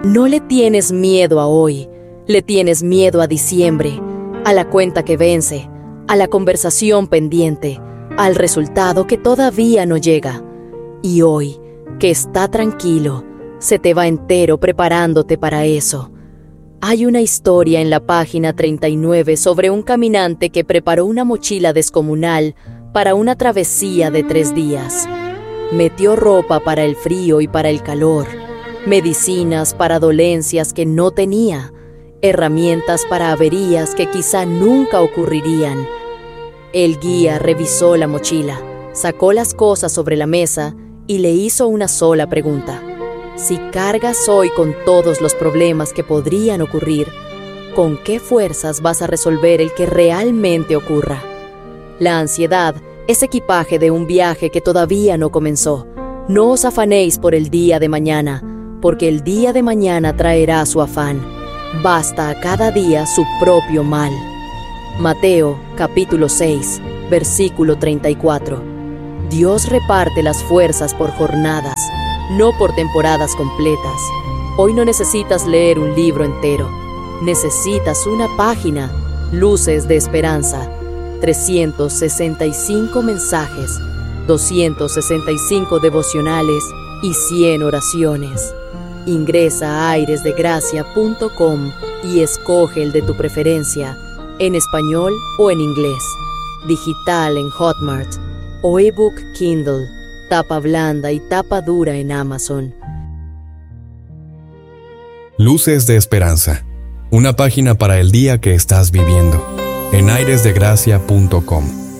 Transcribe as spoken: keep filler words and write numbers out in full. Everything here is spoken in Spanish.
No le tienes miedo a hoy, le tienes miedo a diciembre, a la cuenta que vence, a la conversación pendiente, al resultado que todavía no llega. Y hoy, que está tranquilo, se te va entero preparándote para eso. Hay una historia en la página treinta y nueve sobre un caminante que preparó una mochila descomunal para una travesía de tres días. Metió ropa para el frío y para el calor, medicinas para dolencias que no tenía, herramientas para averías que quizá nunca ocurrirían. El guía revisó la mochila, sacó las cosas sobre la mesa y le hizo una sola pregunta. Si cargas hoy con todos los problemas que podrían ocurrir, ¿con qué fuerzas vas a resolver el que realmente ocurra? La ansiedad es equipaje de un viaje que todavía no comenzó. No os afanéis por el día de mañana, porque el día de mañana traerá su afán. Basta a cada día su propio mal. Mateo, capítulo seis, versículo treinta y cuatro. Dios reparte las fuerzas por jornadas, no por temporadas completas. Hoy no necesitas leer un libro entero. Necesitas una página, Luces de Esperanza, trescientos sesenta y cinco mensajes, doscientos sesenta y cinco devocionales y cien oraciones. Ingresa a aires de gracia punto com y escoge el de tu preferencia, en español o en inglés, digital en Hotmart o ebook Kindle, tapa blanda y tapa dura en Amazon. Luces de Esperanza, una página para el día que estás viviendo, en aires de gracia punto com.